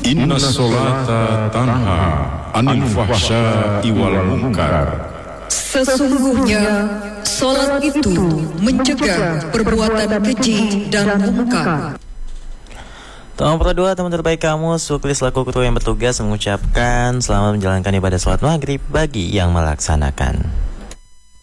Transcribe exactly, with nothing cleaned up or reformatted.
Inna sholata tanha anil fahsya'i wal munkar. Sesungguhnya salat itu mencegah perbuatan keji dan mungkar. Tolong berdua teman terbaik kamu, Sukli selaku ketua yang bertugas mengucapkan selamat menjalankan ibadah salat maghrib bagi yang melaksanakan.